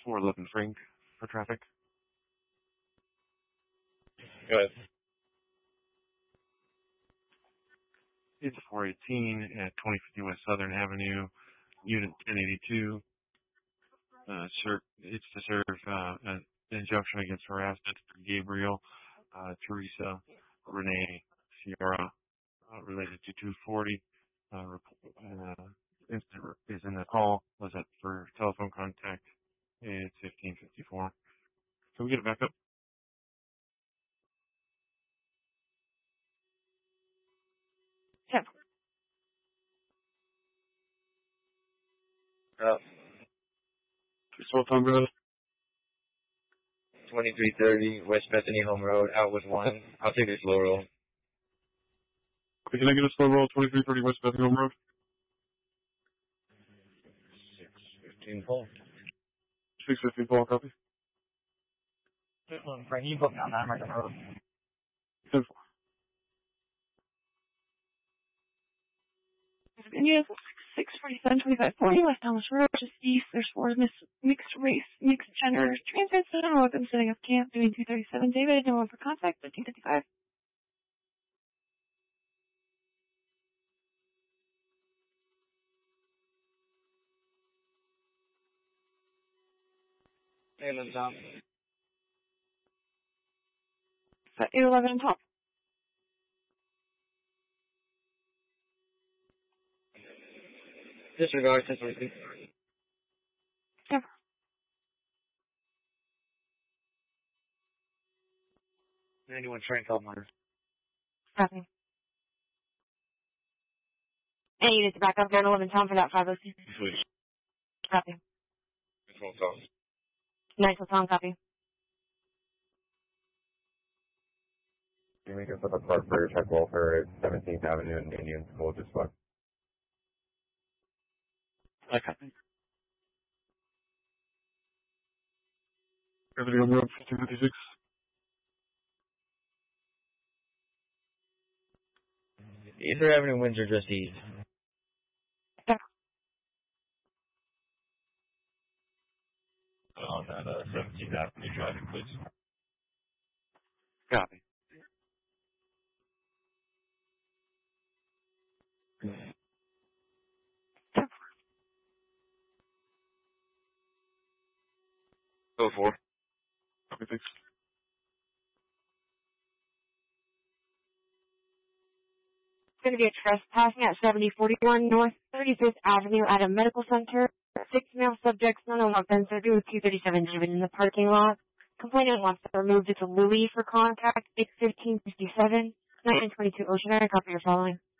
411 Frank for traffic. Go ahead. It's 418 at 2050 West Southern Avenue, Unit 1082. It's to serve an injunction against harassment for Gabriel, Teresa, Renee, Sierra, related to 240. Incident is in the call. Was that for telephone contact? It's 1554. Can we get it back up? Yep. What time, brother? 2330 West Bethany Home Road, out with 1. I'll take this low roll. Can I get a slow roll? 2330 West Bethany Home Road? 615 Paul. 615 Paul, copy. Frank, you book down that American Road. 10-4. Virginia, 647-2540 West Thomas Road, just east. There's 4 mixed race, mixed gender transits. I don't know what I'm setting up camp, doing 237 David, no one for contact, 1555. Taylor Tom. Set 811 and top. Disregard, 616. Yep. Anyone train call monitor. Copy. And you need to back up there and 11 Tom for that 502. Please. Copy. This one's off. Nice Tom, copy. You make us up a park for check welfare at 17th Avenue and Indian School, just fuck. Okay. Bethany Home Road, 1556. Either Avenue, Windsor, just east. Yep. On that 17th Avenue driving, please. Copy. Go for. Okay, thanks. It's going to be a trespassing at 7041 North 35th Avenue at a medical center. 6 male subjects, none on weapons. They're doing 237 David in the parking lot. Complainant wants to remove it to Louis for contact. 81557, 1922 Ocean Air. Copy your following.